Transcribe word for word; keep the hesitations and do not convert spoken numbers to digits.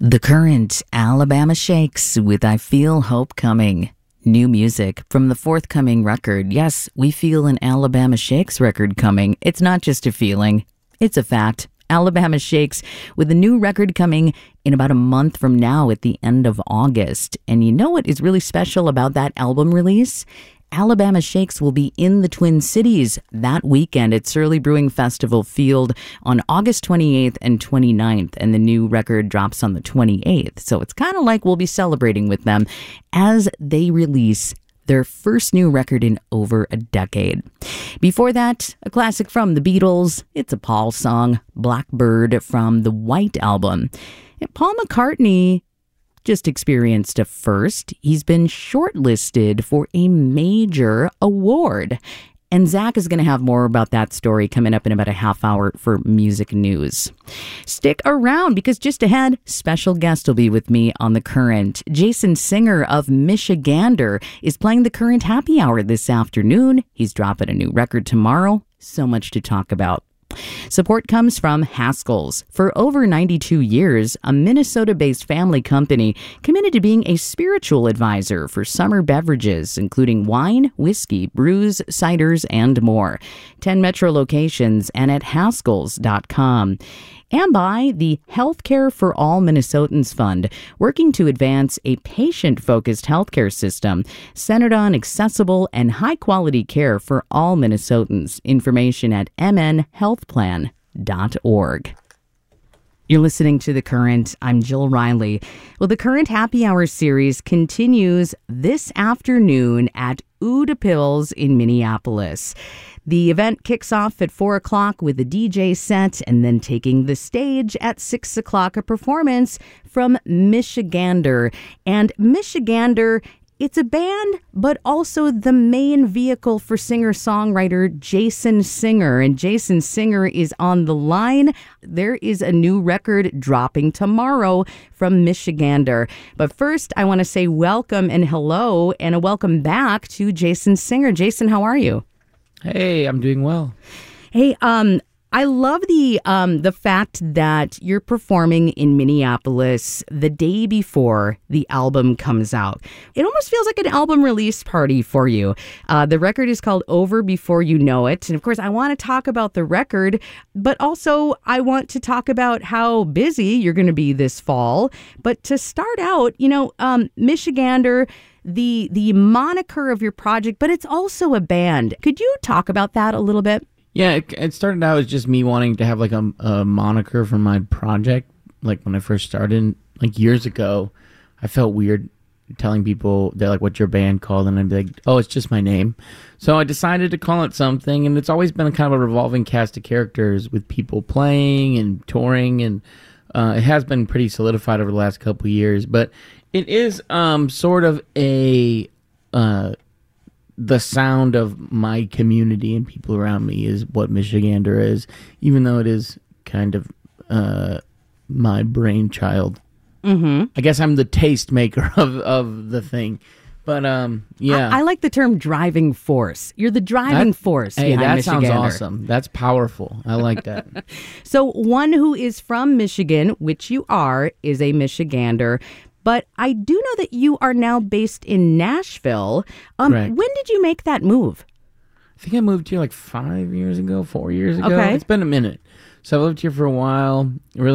The Current, Alabama Shakes with I Feel Hope Coming. New music from the forthcoming record. Yes, we feel an Alabama Shakes record coming. It's not just a feeling, it's a fact. Alabama Shakes with a new record coming in about a month from now at the end of August. And you know what is really special about that album release? Alabama Shakes will be in the Twin Cities that weekend at Surly Brewing Festival Field on August twenty-eighth and twenty-ninth, and the new record drops on the twenty-eighth. So it's kind of like we'll be celebrating with them as they release their first new record in over a decade. Before that, a classic from the Beatles. It's a Paul song, Blackbird from the White Album. And Paul McCartney just experienced a first. He's been shortlisted for a major award. And Zach is going to have more about that story coming up in about a half hour for music news. Stick around because just ahead, special guest will be with me on The Current. Jason Singer of Michigander is playing The Current Happy Hour this afternoon. He's dropping a new record tomorrow. So much to talk about. Support comes from Haskell's. For over ninety-two years, a Minnesota-based family company committed to being a spiritual advisor for summer beverages, including wine, whiskey, brews, ciders, and more. ten Metro locations and at haskells dot com. And by the Healthcare for All Minnesotans Fund, working to advance a patient-focused healthcare system centered on accessible and high-quality care for all Minnesotans. Information at m n health plan dot org. You're listening to The Current. I'm Jill Riley. Well, the Current Happy Hour series continues this afternoon at Eau de Pills in Minneapolis. The event kicks off at four o'clock with a D J set, and then taking the stage at six o'clock, a performance from Michigander. And Michigander, it's a band, but also the main vehicle for singer-songwriter Jason Singer. And Jason Singer is on the line. There is a new record dropping tomorrow from Michigander. But first, I want to say welcome and hello and a welcome back to Jason Singer. Jason, how are you? Hey, I'm doing well. Hey, um, I love the um the fact that you're performing in Minneapolis the day before the album comes out. It almost feels like an album release party for you. Uh, the record is called Over Before You Know It. And of course, I want to talk about the record, but also I want to talk about how busy you're going to be this fall. But to start out, you know, um, Michigander, the the moniker of your project, but it's also a band. Could you talk about that a little bit? Yeah, it, it started out as just me wanting to have like a, a moniker for my project. Like when I first started, like years ago, I felt weird telling people, they're like, what's your band called? And I'd be like, oh, it's just my name. So I decided to call it something, and it's always been a kind of a revolving cast of characters with people playing and touring, and uh, it has been pretty solidified over the last couple of years. But it is um, sort of a... Uh, the sound of my community and people around me is what Michigander is, even though it is kind of uh, my brainchild. Mm-hmm. I guess I'm the taste maker of, of the thing. But, um, yeah. I, I like the term driving force. You're the driving that, force hey, behind that sounds Michigander. awesome. That's powerful. I like that. So one who is from Michigan, which you are, is a Michigander. But I do know that you are now based in Nashville. Um, Correct. When did you make that move? I think I moved here like five years ago, four years ago. Okay. It's been a minute. So I lived here for a while. Really